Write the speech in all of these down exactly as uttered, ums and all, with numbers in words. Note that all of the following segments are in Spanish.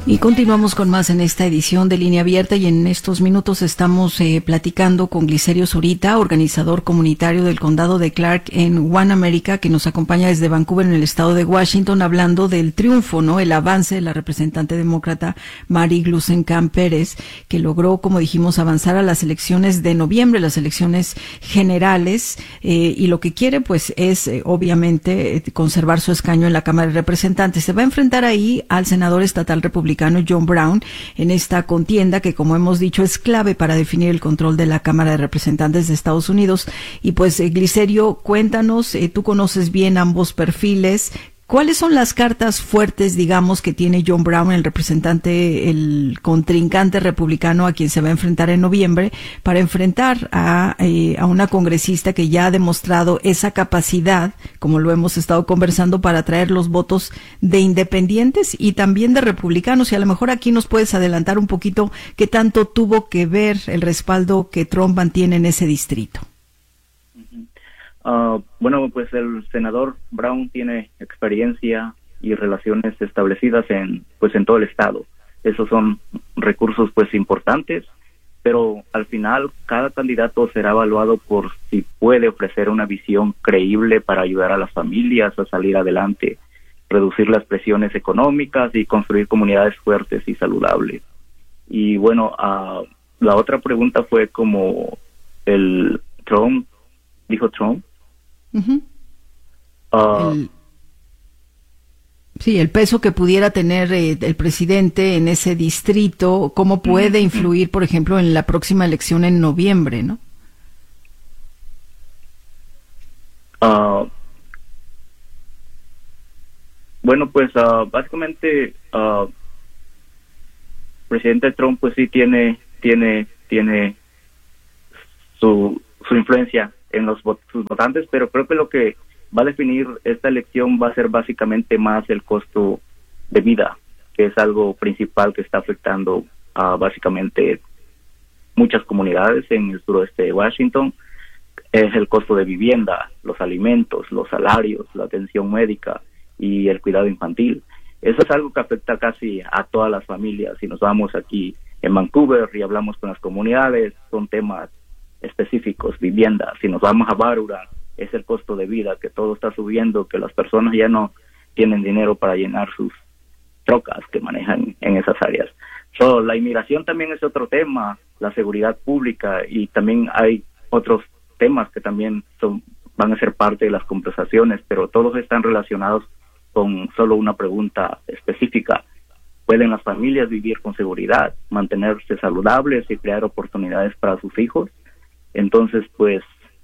Y continuamos con más en esta edición de Línea Abierta, y en estos minutos estamos eh, platicando con Glicerio Zurita, organizador comunitario del condado de Clark en One America, que nos acompaña desde Vancouver en el estado de Washington, hablando del triunfo, ¿no? El avance de la representante demócrata Mary Gluesenkamp Pérez, que logró, como dijimos, avanzar a las elecciones de noviembre, las elecciones generales, eh, y lo que quiere, pues, es eh, obviamente eh, conservar su escaño en la Cámara de Representantes. Se va a enfrentar ahí al senador estatal republicano John Brown en esta contienda que, como hemos dicho, es clave para definir el control de la Cámara de Representantes de Estados Unidos. Y pues, eh, Glicerio, cuéntanos, eh, tú conoces bien ambos perfiles. ¿Cuáles son las cartas fuertes, digamos, que tiene John Brown, el representante, el contrincante republicano a quien se va a enfrentar en noviembre, para enfrentar a, eh, a una congresista que ya ha demostrado esa capacidad, como lo hemos estado conversando, para atraer los votos de independientes y también de republicanos? Y a lo mejor aquí nos puedes adelantar un poquito qué tanto tuvo que ver el respaldo que Trump mantiene en ese distrito. Uh, bueno, pues el senador Brown tiene experiencia y relaciones establecidas en, pues, en todo el estado. Esos son recursos, pues, importantes, pero al final cada candidato será evaluado por si puede ofrecer una visión creíble para ayudar a las familias a salir adelante, reducir las presiones económicas y construir comunidades fuertes y saludables. Y bueno, uh, la otra pregunta fue como el Trump, dijo Trump. Uh-huh. Uh, el, sí, el peso que pudiera tener eh, el presidente en ese distrito, cómo puede uh-huh. influir, por ejemplo, en la próxima elección en noviembre, ¿no? Uh, bueno, pues uh, básicamente, uh, presidente Trump, pues sí tiene, tiene, tiene su, su influencia en los vot- sus votantes, pero creo que lo que va a definir esta elección va a ser básicamente más el costo de vida, que es algo principal que está afectando a básicamente muchas comunidades en el suroeste de Washington. Es el costo de vivienda, los alimentos, los salarios, la atención médica y el cuidado infantil. Eso es algo que afecta casi a todas las familias. Si nos vamos aquí en Vancouver y hablamos con las comunidades, son temas específicos, vivienda. Si nos vamos a Barura, es el costo de vida, que todo está subiendo, que las personas ya no tienen dinero para llenar sus trocas que manejan en esas áreas. So, la inmigración también es otro tema, la seguridad pública, y también hay otros temas que también son, van a ser parte de las conversaciones, pero todos están relacionados con solo una pregunta específica. ¿Pueden las familias vivir con seguridad, mantenerse saludables y crear oportunidades para sus hijos? Entonces, pues,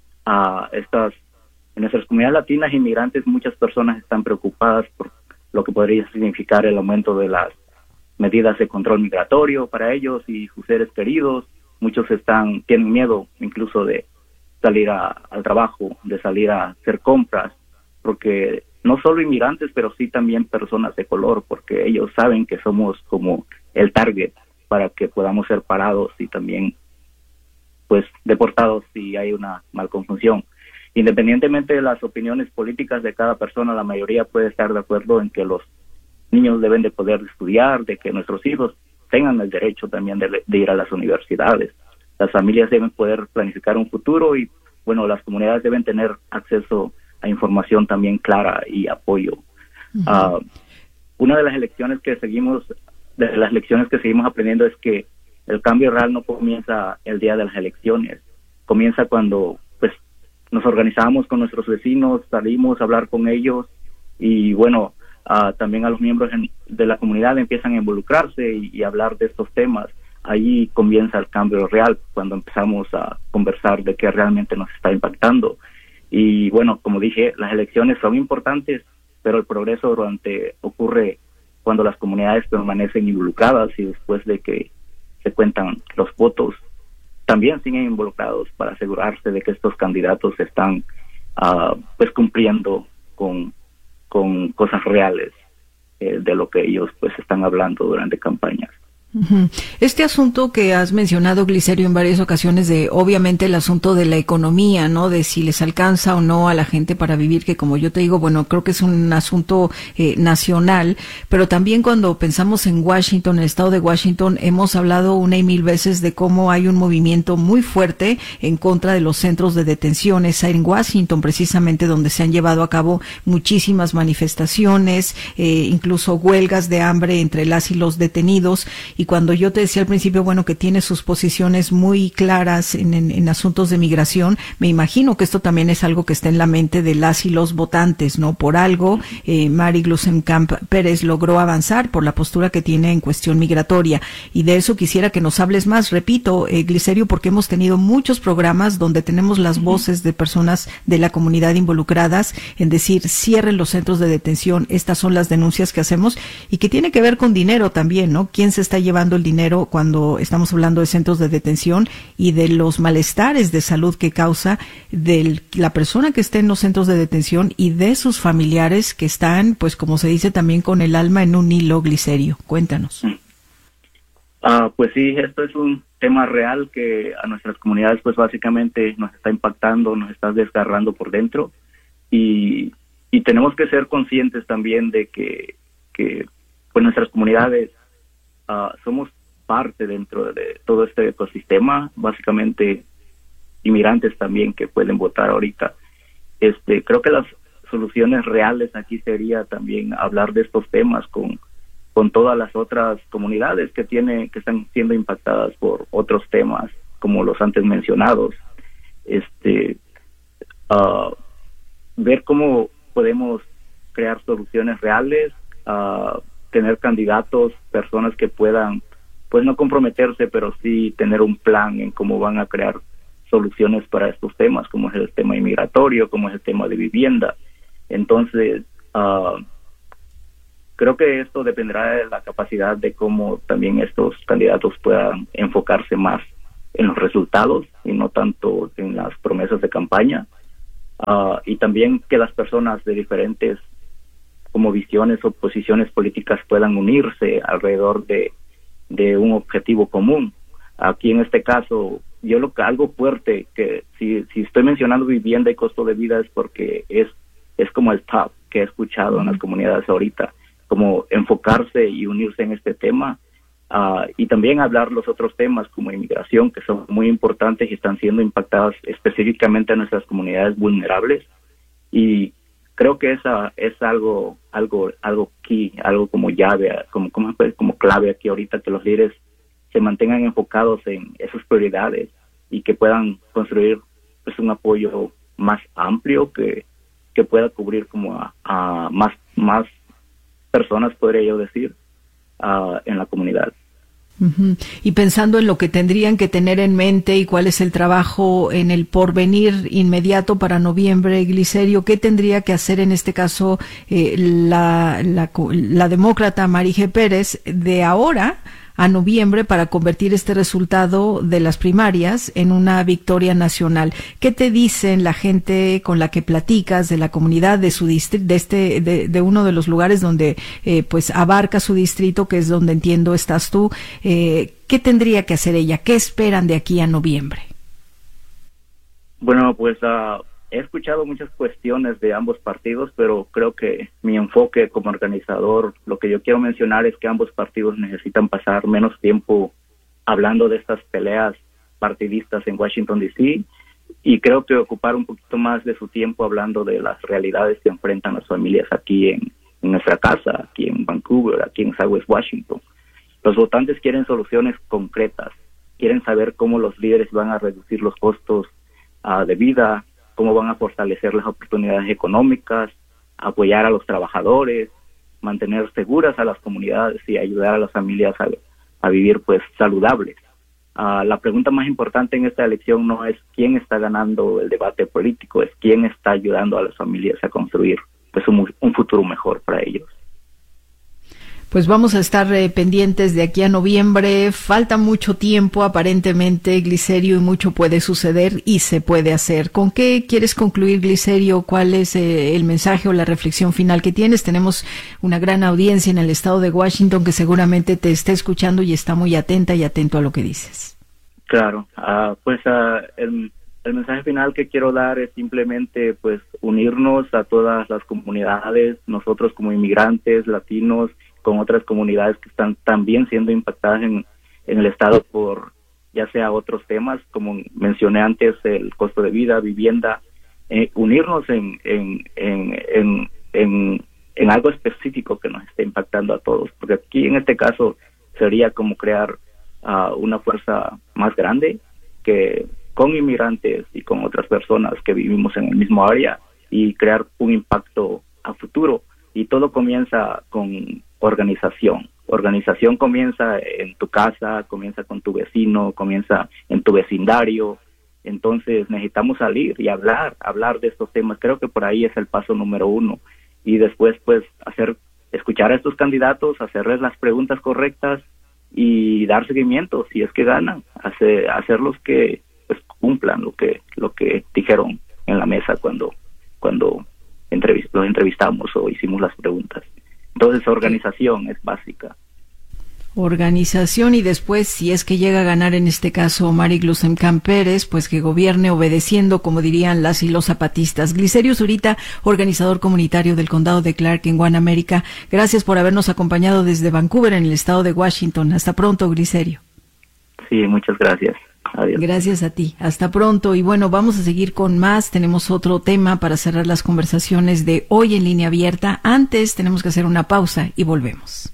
uh, estas, en nuestras comunidades latinas e inmigrantes, muchas personas están preocupadas por lo que podría significar el aumento de las medidas de control migratorio para ellos y sus seres queridos. Muchos están, tienen miedo incluso de salir a, al trabajo, de salir a hacer compras, porque no solo inmigrantes, pero sí también personas de color, porque ellos saben que somos como el target para que podamos ser parados y también, pues, deportados si hay una malconfusión. Independientemente de las opiniones políticas de cada persona, la mayoría puede estar de acuerdo en que los niños deben de poder estudiar, de que nuestros hijos tengan el derecho también de, de ir a las universidades. Las familias deben poder planificar un futuro y, bueno, las comunidades deben tener acceso a información también clara y apoyo. Uh-huh. Uh, una de las elecciones que seguimos, de las lecciones que seguimos aprendiendo es que el cambio real no comienza el día de las elecciones, comienza cuando, pues, nos organizamos con nuestros vecinos, salimos a hablar con ellos y, bueno, uh, también a los miembros en, de la comunidad empiezan a involucrarse y, y hablar de estos temas. Ahí comienza el cambio real, cuando empezamos a conversar de qué realmente nos está impactando. Y, bueno, como dije, las elecciones son importantes, pero el progreso durante ocurre cuando las comunidades permanecen involucradas y después de que se cuentan los votos, también siguen involucrados para asegurarse de que estos candidatos están uh, pues cumpliendo con, con cosas reales eh, de lo que ellos pues están hablando durante campañas. Este asunto que has mencionado, Glicerio, en varias ocasiones, de obviamente el asunto de la economía, ¿no? De si les alcanza o no a la gente para vivir, que como yo te digo, bueno, creo que es un asunto eh, nacional, pero también cuando pensamos en Washington, el estado de Washington, hemos hablado una y mil veces de cómo hay un movimiento muy fuerte en contra de los centros de detención. Es en Washington precisamente donde se han llevado a cabo muchísimas manifestaciones, eh, incluso huelgas de hambre entre las y los detenidos. Y cuando yo te decía al principio, bueno, que tiene sus posiciones muy claras en, en, en asuntos de migración, me imagino que esto también es algo que está en la mente de las y los votantes, ¿no? Por algo, eh, Mary Gluesenkamp Pérez logró avanzar por la postura que tiene en cuestión migratoria. Y de eso quisiera que nos hables más, repito, eh, Glicerio, porque hemos tenido muchos programas donde tenemos las voces de personas de la comunidad involucradas en decir, cierren los centros de detención, estas son las denuncias que hacemos, y que tiene que ver con dinero también, ¿no? ¿Quién se está llevando el dinero cuando estamos hablando de centros de detención y de los malestares de salud que causa de la persona que esté en los centros de detención y de sus familiares que están, pues como se dice también, con el alma en un hilo, Glicerio? Cuéntanos. Ah, pues sí, esto es un tema real que a nuestras comunidades pues básicamente nos está impactando, nos está desgarrando por dentro, y, y tenemos que ser conscientes también de que, que pues nuestras comunidades Uh, somos parte dentro de todo este ecosistema, básicamente inmigrantes también que pueden votar ahorita. Este, creo que las soluciones reales aquí sería también hablar de estos temas con, con todas las otras comunidades que tiene, que están siendo impactadas por otros temas, como los antes mencionados. Este, uh, ver cómo podemos crear soluciones reales, uh, tener candidatos, personas que puedan, pues no comprometerse, pero sí tener un plan en cómo van a crear soluciones para estos temas, como es el tema inmigratorio, como es el tema de vivienda. Entonces, uh, creo que esto dependerá de la capacidad de cómo también estos candidatos puedan enfocarse más en los resultados y no tanto en las promesas de campaña. Uh, y también que las personas de diferentes como visiones o posiciones políticas puedan unirse alrededor de, de un objetivo común. Aquí en este caso, yo lo que algo fuerte, que si, si estoy mencionando vivienda y costo de vida es porque es, es como el top que he escuchado en las comunidades ahorita, como enfocarse y unirse en este tema, uh, y también hablar los otros temas como inmigración, que son muy importantes y están siendo impactadas específicamente a nuestras comunidades vulnerables. Y creo que esa es algo algo algo key, algo como llave, como como como clave aquí ahorita, que los líderes se mantengan enfocados en esas prioridades y que puedan construir pues un apoyo más amplio que, que pueda cubrir como a, a más más personas, podría yo decir, uh, en la comunidad. Uh-huh. Y pensando en lo que tendrían que tener en mente y cuál es el trabajo en el porvenir inmediato para noviembre, Glicerio, ¿qué tendría que hacer en este caso eh, la, la, la demócrata Mary G. Pérez de ahora a noviembre para convertir este resultado de las primarias en una victoria nacional? ¿Qué te dicen la gente con la que platicas de la comunidad de su distrito, de este, de, de uno de los lugares donde eh, pues abarca su distrito, que es donde entiendo estás tú? Eh, ¿qué tendría que hacer ella? ¿Qué esperan de aquí a noviembre? Bueno, pues uh, he escuchado muchas cuestiones de ambos partidos, pero creo que mi enfoque como organizador, lo que yo quiero mencionar es que ambos partidos necesitan pasar menos tiempo hablando de estas peleas partidistas en Washington, D C, y creo que ocupar un poquito más de su tiempo hablando de las realidades que enfrentan las familias aquí en, en nuestra casa, aquí en Vancouver, aquí en Southwest Washington. Los votantes quieren soluciones concretas, quieren saber cómo los líderes van a reducir los costos uh, de vida, cómo van a fortalecer las oportunidades económicas, apoyar a los trabajadores, mantener seguras a las comunidades y ayudar a las familias a, a vivir pues saludables. Uh, la pregunta más importante en esta elección no es quién está ganando el debate político, es quién está ayudando a las familias a construir pues un, un futuro mejor para ellos. Pues vamos a estar eh, pendientes de aquí a noviembre. Falta mucho tiempo, aparentemente, Glicerio, y mucho puede suceder y se puede hacer. ¿Con qué quieres concluir, Glicerio? ¿Cuál es eh, el mensaje o la reflexión final que tienes? Tenemos una gran audiencia en el estado de Washington que seguramente te está escuchando y está muy atenta y atento a lo que dices. Claro, uh, pues uh, el, el mensaje final que quiero dar es simplemente pues unirnos a todas las comunidades, nosotros como inmigrantes, latinos, con otras comunidades que están también siendo impactadas en, en el estado por ya sea otros temas, como mencioné antes, el costo de vida, vivienda, eh, unirnos en en, en, en, en en algo específico que nos esté impactando a todos, porque aquí en este caso sería como crear uh, una fuerza más grande que con inmigrantes y con otras personas que vivimos en el mismo área y crear un impacto a futuro. Y todo comienza con organización. Organización comienza en tu casa, comienza con tu vecino, comienza en tu vecindario. Entonces necesitamos salir y hablar, hablar de estos temas. Creo que por ahí es el paso número uno. Y después, pues, hacer, escuchar a estos candidatos, hacerles las preguntas correctas y dar seguimiento si es que ganan, hacer, hacerlos que pues cumplan lo que lo que dijeron en la mesa cuando cuando entrevist, los entrevistamos o hicimos las preguntas. Entonces, organización es básica. Organización y después, si es que llega a ganar en este caso Mari Gluesenkamp Pérez, pues que gobierne obedeciendo, como dirían las y los zapatistas. Glicerio Zurita, organizador comunitario del condado de Clark en One America, gracias por habernos acompañado desde Vancouver en el estado de Washington. Hasta pronto, Glicerio. Sí, muchas gracias. Adiós. Gracias a ti. Hasta pronto. Y bueno, vamos a seguir con más. Tenemos otro tema para cerrar las conversaciones de hoy en Línea Abierta. Antes tenemos que hacer una pausa y volvemos.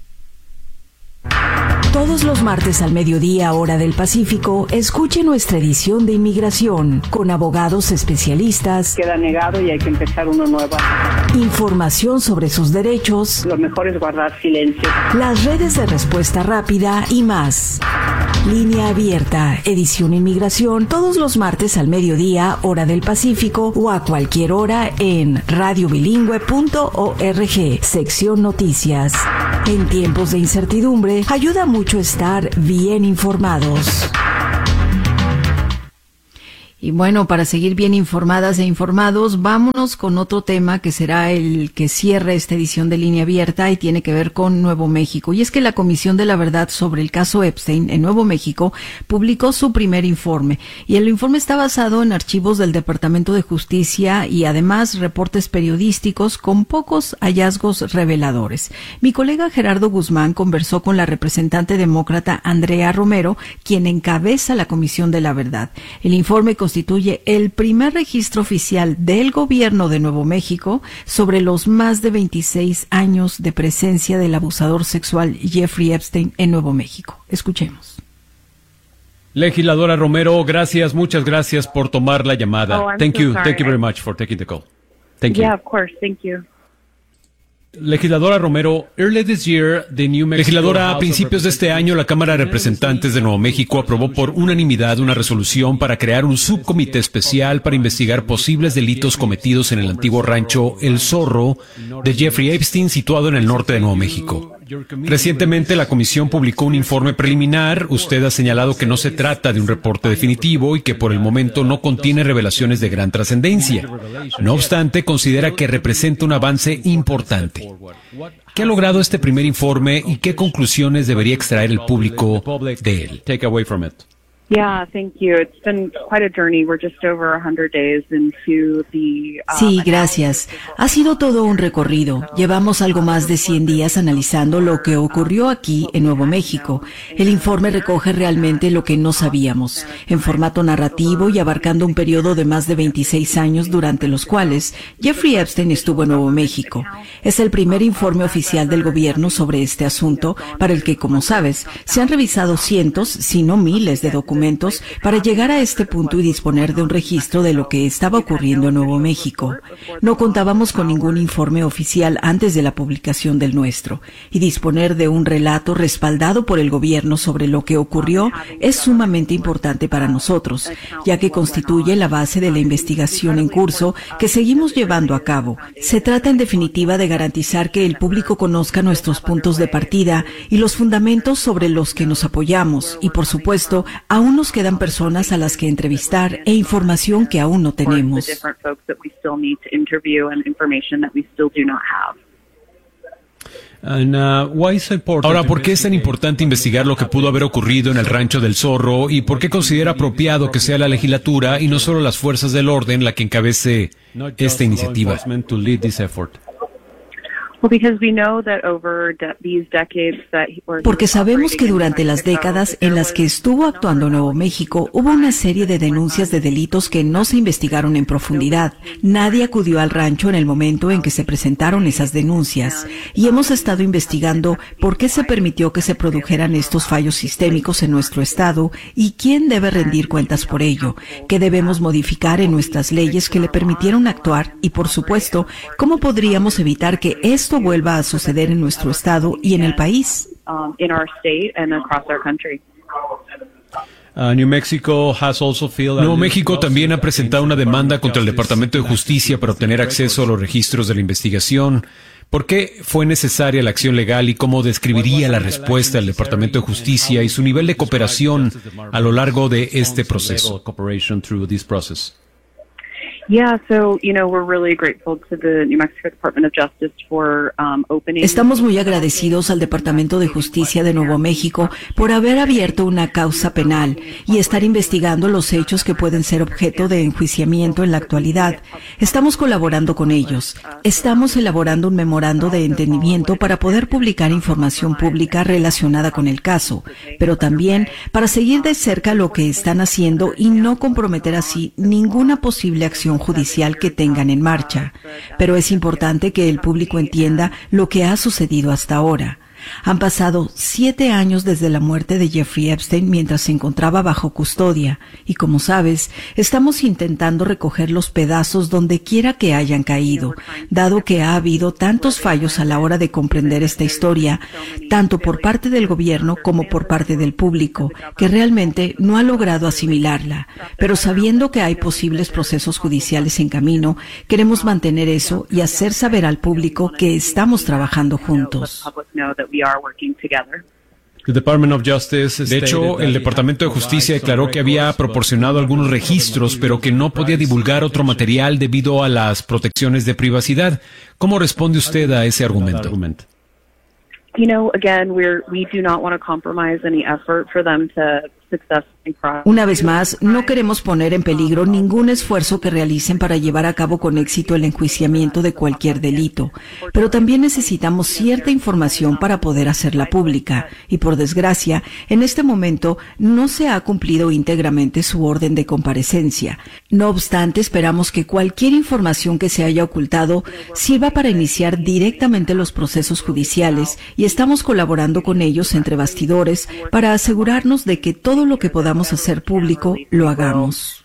Todos los martes al mediodía, hora del Pacífico, escuche nuestra edición de Inmigración con abogados especialistas. Queda negado y hay que empezar uno nuevo. Información sobre sus derechos. Lo mejor es guardar silencio. Las redes de respuesta rápida y más. Línea Abierta, edición Inmigración, todos los martes al mediodía, hora del Pacífico, o a cualquier hora en radio bilingüe punto org, sección Noticias. En tiempos de incertidumbre, ayuda mucho estar bien informados. Y bueno, para seguir bien informadas e informados, vámonos con otro tema que será el que cierre esta edición de Línea Abierta y tiene que ver con Nuevo México. Y es que la Comisión de la Verdad sobre el caso Epstein en Nuevo México publicó su primer informe. Y el informe está basado en archivos del Departamento de Justicia y además reportes periodísticos con pocos hallazgos reveladores. Mi colega Gerardo Guzmán conversó con la representante demócrata Andrea Romero, quien encabeza la Comisión de la Verdad. El informe constituye el primer registro oficial del gobierno de Nuevo México sobre los más de veintiséis años de presencia del abusador sexual Jeffrey Epstein en Nuevo México. Escuchemos. Legisladora Romero, gracias, muchas gracias por tomar la llamada. Oh, I'm thank so you, sorry. thank you very much for taking the call. Thank you. Yeah, of course, thank you. Legisladora Romero, early this year, the New Mexico Legisladora, a principios de este año, la Cámara de Representantes de Nuevo México aprobó por unanimidad una resolución para crear un subcomité especial para investigar posibles delitos cometidos en el antiguo rancho El Zorro de Jeffrey Epstein, situado en el norte de Nuevo México. Recientemente, la comisión publicó un informe preliminar. Usted ha señalado que no se trata de un reporte definitivo y que por el momento no contiene revelaciones de gran trascendencia. No obstante, considera que representa un avance importante. ¿Qué ha logrado este primer informe y qué conclusiones debería extraer el público de él? Yeah, thank you. It's been quite a journey. We're just over one hundred days into the um, Sí, gracias. Ha sido todo un recorrido. Llevamos algo más de cien días analizando lo que ocurrió aquí en Nuevo México. El informe recoge realmente lo que no sabíamos, en formato narrativo y abarcando un periodo de más de veintiséis años durante los cuales Jeffrey Epstein estuvo en Nuevo México. Es el primer informe oficial del gobierno sobre este asunto, para el que, como sabes, se han revisado cientos, si no miles de documentos documentos para llegar a este punto y disponer de un registro de lo que estaba ocurriendo en Nuevo México. No contábamos con ningún informe oficial antes de la publicación del nuestro, y disponer de un relato respaldado por el gobierno sobre lo que ocurrió es sumamente importante para nosotros, ya que constituye la base de la investigación en curso que seguimos llevando a cabo. Se trata en definitiva de garantizar que el público conozca nuestros puntos de partida y los fundamentos sobre los que nos apoyamos, y por supuesto, aún nos quedan personas a las que entrevistar e información que aún no tenemos. Ahora, ¿por qué es tan importante investigar lo que pudo haber ocurrido en el Rancho del Zorro y por qué considera apropiado que sea la legislatura y no solo las fuerzas del orden la que encabece esta iniciativa? Porque sabemos que durante las décadas en las que estuvo actuando Nuevo México hubo una serie de denuncias de delitos que no se investigaron en profundidad. Nadie acudió al rancho en el momento en que se presentaron esas denuncias, y hemos estado investigando por qué se permitió que se produjeran estos fallos sistémicos en nuestro estado y quién debe rendir cuentas por ello, qué debemos modificar en nuestras leyes que le permitieron actuar y, por supuesto, cómo podríamos evitar que esto vuelva a suceder en nuestro estado y en el país. Uh, New Mexico has also filed Nuevo México también ha presentado una demanda contra el Departamento de Justicia para obtener acceso a los registros de la investigación. ¿Por qué fue necesaria la acción legal y cómo describiría la respuesta del Departamento de Justicia y su nivel de cooperación a lo largo de este proceso? Estamos muy agradecidos al Departamento de Justicia de Nuevo México por haber abierto una causa penal y estar investigando los hechos que pueden ser objeto de enjuiciamiento en la actualidad. Estamos colaborando con ellos. Estamos elaborando un memorando de entendimiento para poder publicar información pública relacionada con el caso, pero también para seguir de cerca lo que están haciendo y no comprometer así ninguna posible acción judicial que tengan en marcha. Pero es importante que el público entienda lo que ha sucedido hasta ahora. Han pasado siete años desde la muerte de Jeffrey Epstein mientras se encontraba bajo custodia y, como sabes, estamos intentando recoger los pedazos donde quiera que hayan caído, dado que ha habido tantos fallos a la hora de comprender esta historia, tanto por parte del gobierno como por parte del público, que realmente no ha logrado asimilarla. Pero sabiendo que hay posibles procesos judiciales en camino, queremos mantener eso y hacer saber al público que estamos trabajando juntos. De hecho, el Departamento de Justicia declaró que había proporcionado algunos registros, pero que no podía divulgar otro material debido a las protecciones de privacidad. ¿Cómo responde usted a ese argumento? Una vez más, no queremos poner en peligro ningún esfuerzo que realicen para llevar a cabo con éxito el enjuiciamiento de cualquier delito, pero también necesitamos cierta información para poder hacerla pública, y por desgracia, en este momento no se ha cumplido íntegramente su orden de comparecencia. No obstante, esperamos que cualquier información que se haya ocultado sirva para iniciar directamente los procesos judiciales, y estamos colaborando con ellos entre bastidores para asegurarnos de que todo lo que podamos hacer público lo hagamos.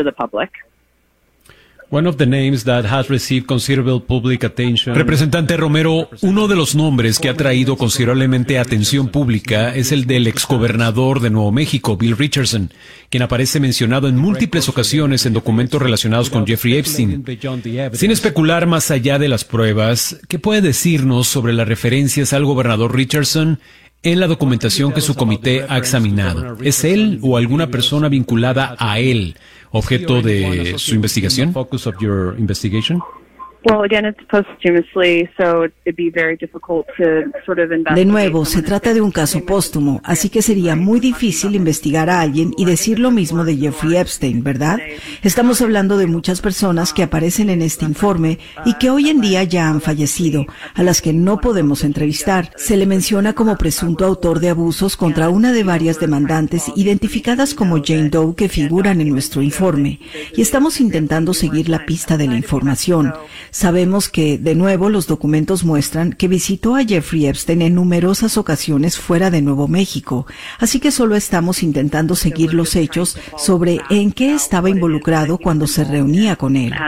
Representante Romero, uno de los nombres que ha traído considerablemente atención pública es el del exgobernador de Nuevo México, Bill Richardson, quien aparece mencionado en múltiples ocasiones en documentos relacionados con Jeffrey Epstein. Sin especular más allá de las pruebas, ¿qué puede decirnos sobre las referencias al gobernador Richardson en la documentación que su comité ha examinado? ¿Es él o alguna persona vinculada a él objeto de su investigación? De nuevo, se trata de un caso póstumo, así que sería muy difícil investigar a alguien y decir lo mismo de Jeffrey Epstein, ¿verdad? Estamos hablando de muchas personas que aparecen en este informe y que hoy en día ya han fallecido, a las que no podemos entrevistar. Se le menciona como presunto autor de abusos contra una de varias demandantes identificadas como Jane Doe que figuran en nuestro informe, y estamos intentando seguir la pista de la información. Sabemos que, de nuevo, los documentos muestran que visitó a Jeffrey Epstein en numerosas ocasiones fuera de Nuevo México, así que solo estamos intentando seguir los hechos sobre en qué estaba involucrado cuando se reunía con él.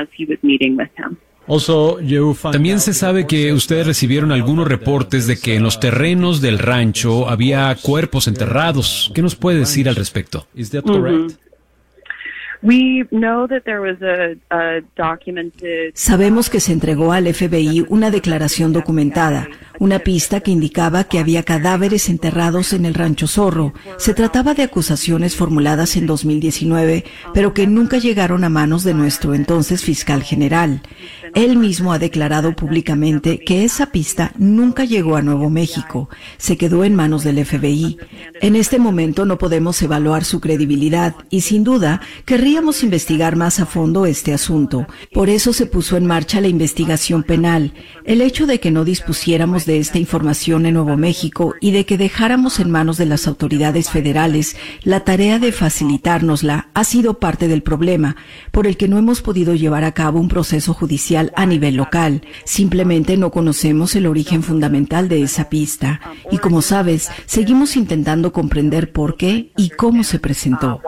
También se sabe que ustedes recibieron algunos reportes de que en los terrenos del rancho había cuerpos enterrados. ¿Qué nos puede decir al respecto? Mm-hmm. We know that there was a, a documented... Sabemos que se entregó al F B I una declaración documentada, una pista que indicaba que había cadáveres enterrados en el Rancho Zorro. Se trataba de acusaciones formuladas en dos mil diecinueve, pero que nunca llegaron a manos de nuestro entonces fiscal general. Él mismo ha declarado públicamente que esa pista nunca llegó a Nuevo México, se quedó en manos del F B I. En este momento no podemos evaluar su credibilidad y, sin duda, querríamos investigar más a fondo este asunto. Por eso se puso en marcha la investigación penal. El hecho de que no dispusiéramos de esta información en Nuevo México y de que dejáramos en manos de las autoridades federales la tarea de facilitárnosla ha sido parte del problema, por el que no hemos podido llevar a cabo un proceso judicial a nivel local. Simplemente no conocemos el origen fundamental de esa pista. Y como sabes, seguimos intentando comprender por qué y cómo se presentó.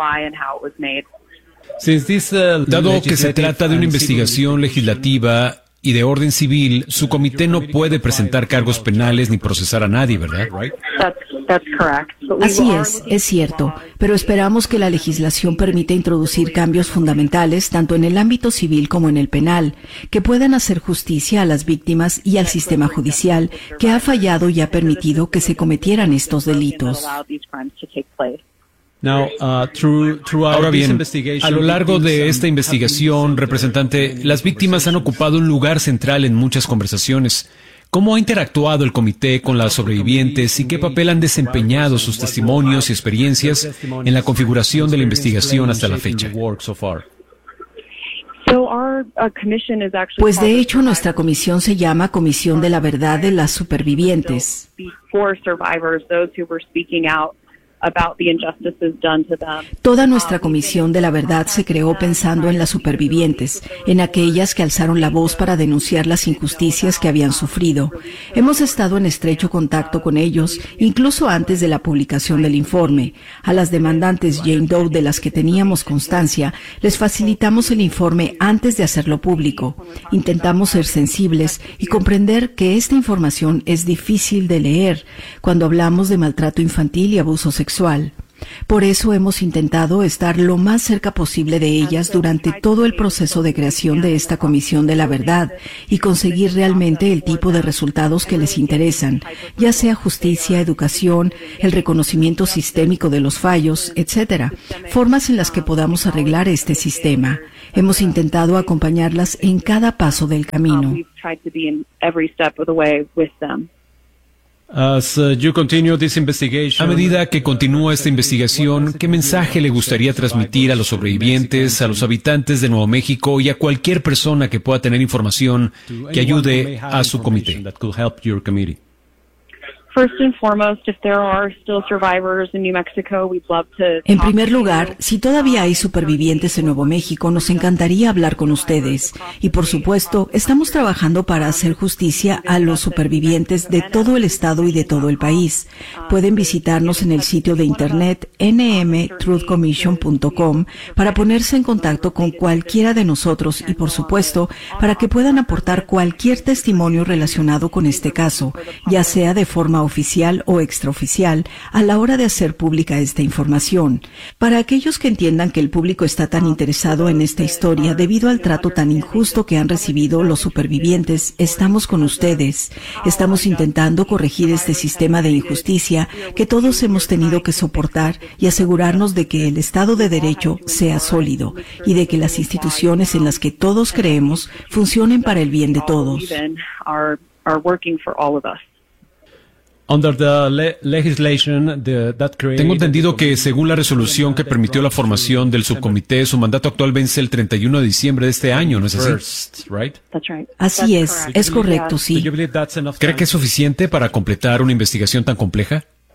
Dado que se trata de una investigación legislativa y de orden civil, su comité no puede presentar cargos penales ni procesar a nadie, ¿verdad? Así es, es cierto, pero esperamos que la legislación permita introducir cambios fundamentales tanto en el ámbito civil como en el penal, que puedan hacer justicia a las víctimas y al sistema judicial que ha fallado y ha permitido que se cometieran estos delitos. Ahora bien, a lo largo de esta investigación, representante, las víctimas han ocupado un lugar central en muchas conversaciones. ¿Cómo ha interactuado el comité con las sobrevivientes y qué papel han desempeñado sus testimonios y experiencias en la configuración de la investigación hasta la fecha? Pues de hecho nuestra comisión se llama Comisión de la Verdad de las Supervivientes. Toda nuestra Comisión de la Verdad se creó pensando en las supervivientes, en aquellas que alzaron la voz para denunciar las injusticias que habían sufrido. Hemos estado en estrecho contacto con ellos, incluso antes de la publicación del informe. A las demandantes Jane Doe de las que teníamos constancia, les facilitamos el informe antes de hacerlo público. Intentamos ser sensibles y comprender que esta información es difícil de leer cuando hablamos de maltrato infantil y abuso sexual. Por eso hemos intentado estar lo más cerca posible de ellas durante todo el proceso de creación de esta Comisión de la Verdad y conseguir realmente el tipo de resultados que les interesan, ya sea justicia, educación, el reconocimiento sistémico de los fallos, etcétera, formas en las que podamos arreglar este sistema. Hemos intentado acompañarlas en cada paso del camino. A medida que continúa esta investigación, ¿qué mensaje le gustaría transmitir a los sobrevivientes, a los habitantes de Nuevo México y a cualquier persona que pueda tener información que ayude a su comité? En primer lugar, si todavía hay supervivientes en Nuevo México, nos encantaría hablar con ustedes. Y por supuesto, estamos trabajando para hacer justicia a los supervivientes de todo el estado y de todo el país. Pueden visitarnos en el sitio de internet n m truth commission punto com para ponerse en contacto con cualquiera de nosotros y, por supuesto, para que puedan aportar cualquier testimonio relacionado con este caso, ya sea de forma oficial o extraoficial, a la hora de hacer pública esta información. Para aquellos que entiendan que el público está tan interesado en esta historia debido al trato tan injusto que han recibido los supervivientes, estamos con ustedes. Estamos intentando corregir este sistema de injusticia que todos hemos tenido que soportar y asegurarnos de que el Estado de Derecho sea sólido y de que las instituciones en las que todos creemos funcionen para el bien de todos. Tengo entendido que, según la resolución que permitió la formación del subcomité, su mandato actual vence el treinta y uno de diciembre de este año, ¿no es así? Así es, es correcto, sí. ¿Cree que es suficiente para completar una investigación tan compleja?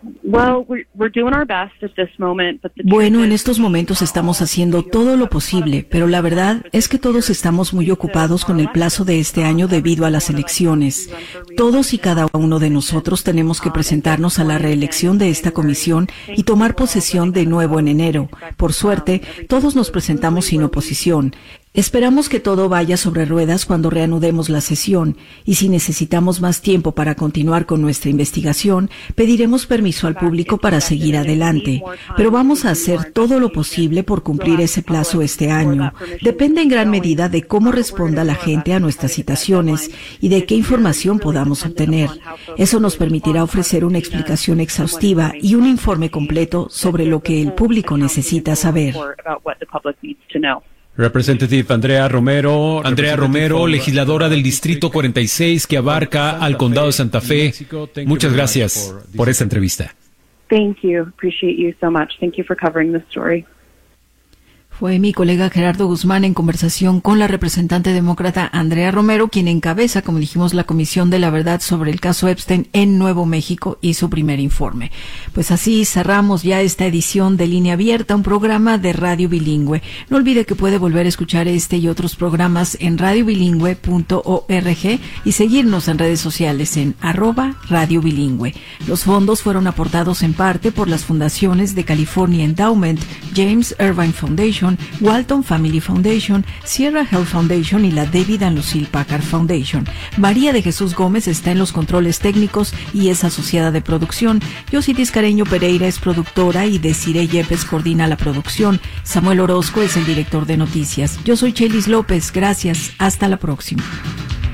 Bueno, en estos momentos estamos haciendo todo lo posible, pero la verdad es que todos estamos muy ocupados con el plazo de este año debido a las elecciones. Todos y cada uno de nosotros tenemos que presentarnos a la reelección de esta comisión y tomar posesión de nuevo en enero. Por suerte, todos nos presentamos sin oposición. Esperamos que todo vaya sobre ruedas cuando reanudemos la sesión, y si necesitamos más tiempo para continuar con nuestra investigación, pediremos permiso al público para seguir adelante. Pero vamos a hacer todo lo posible por cumplir ese plazo este año. Depende en gran medida de cómo responda la gente a nuestras citaciones y de qué información podamos obtener. Eso nos permitirá ofrecer una explicación exhaustiva y un informe completo sobre lo que el público necesita saber. Representative Andrea Romero, Andrea Romero, legisladora del Distrito cuarenta y seis que abarca al Condado de Santa Fe. Muchas gracias por esta entrevista. Thank you. Appreciate you so much. Thank you for covering this story. Fue mi colega Gerardo Guzmán en conversación con la representante demócrata Andrea Romero, quien encabeza, como dijimos, la Comisión de la Verdad sobre el caso Epstein en Nuevo México y su primer informe. Pues así cerramos ya esta edición de Línea Abierta, un programa de radio bilingüe. No olvide que puede volver a escuchar este y otros programas en radio bilingüe punto org y seguirnos en redes sociales en arroba radio bilingüe. Los fondos fueron aportados en parte por las fundaciones de California Endowment, James Irvine Foundation, Walton Family Foundation, Sierra Health Foundation y la David and Lucille Packard Foundation. María de Jesús Gómez está en los controles técnicos y es asociada de producción. Yossi Tiscareño Pereira es productora y Desiree Yepes coordina la producción. Samuel Orozco es el director de noticias. Yo soy Chelis López. Gracias. Hasta la próxima.